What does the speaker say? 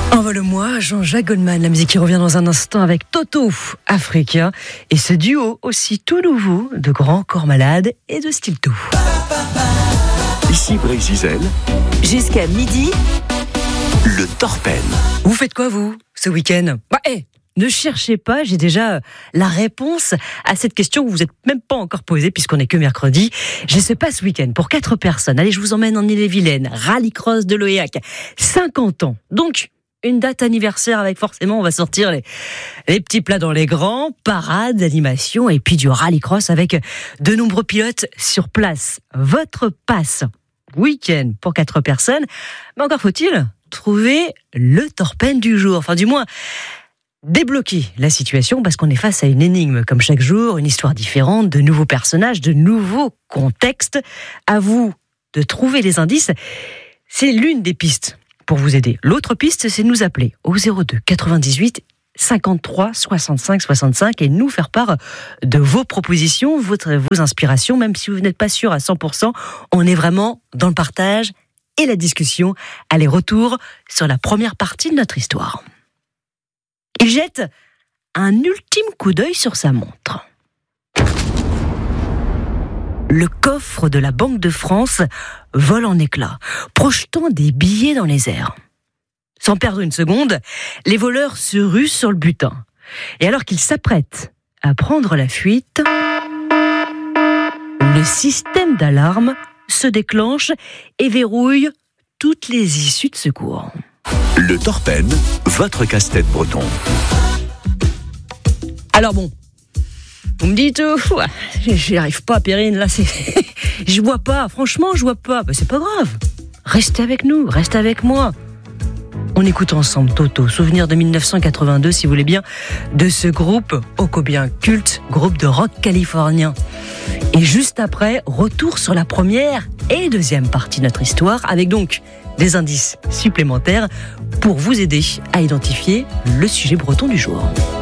Envole-moi, Jean-Jacques Goldman. La musique qui revient dans un instant avec Toto, Africain. Et ce duo aussi tout nouveau de Grand Corps Malade et de Stilto. Ici Brésil. Jusqu'à midi. Le Torpen. Vous faites quoi vous, ce week-end ? Ne cherchez pas, j'ai déjà la réponse à cette question que vous n'êtes même pas encore posée puisqu'on n'est que mercredi. Je sais pas ce week-end pour 4 personnes. Allez, je vous emmène en Ille-et-Vilaine, rallycross de l'Oéac, 50 ans. Donc, une date anniversaire avec forcément, on va sortir les petits plats dans les grands, parades, animations et puis du rallycross avec de nombreux pilotes sur place. Votre passe week-end pour 4 personnes, mais encore faut-il trouver le Torpen du jour. Enfin, du moins, débloquer la situation parce qu'on est face à une énigme comme chaque jour, une histoire différente, de nouveaux personnages, de nouveaux contextes. À vous de trouver les indices. C'est l'une des pistes pour vous aider. L'autre piste, c'est de nous appeler au 02 98 53 65 65 et nous faire part de vos propositions, vos inspirations, même si vous n'êtes pas sûr à 100%. On est vraiment dans le partage et la discussion. Allez, retour sur la première partie de notre histoire. Il jette un ultime coup d'œil sur sa montre. Le coffre de la Banque de France vole en éclats, projetant des billets dans les airs. Sans perdre une seconde, les voleurs se ruent sur le butin. Et alors qu'ils s'apprêtent à prendre la fuite, le système d'alarme se déclenche et verrouille toutes les issues de secours. Le Torpen, votre casse-tête breton. Alors bon, vous me dites, j'y arrive pas, Perrine, là, je vois pas, franchement, je vois pas. C'est pas grave, restez avec nous, restez avec moi. On écoute ensemble Toto, souvenir de 1982, si vous voulez bien, de ce groupe ô combien culte, groupe de rock californien. Et juste après, retour sur la première et deuxième partie de notre histoire, avec donc des indices supplémentaires pour vous aider à identifier le sujet breton du jour.